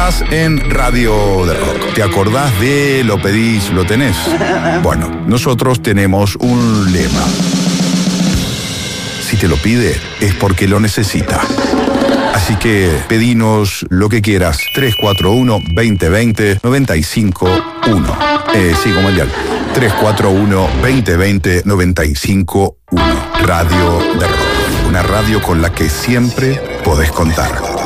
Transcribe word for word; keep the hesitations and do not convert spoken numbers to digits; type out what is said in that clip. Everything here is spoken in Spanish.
Estás en Radio de Rock. ¿Te acordás de Lo Pedís, Lo Tenés? Bueno, nosotros tenemos un lema. Si te lo pide, es porque lo necesita. Así que pedinos lo que quieras. tres cuatro uno, veinte veinte, noventa y cinco uno. Eh, sí, como el dial. tres cuatro uno, veinte veinte, noventa y cinco uno. Radio de Rock. Una radio con la que siempre podés contar.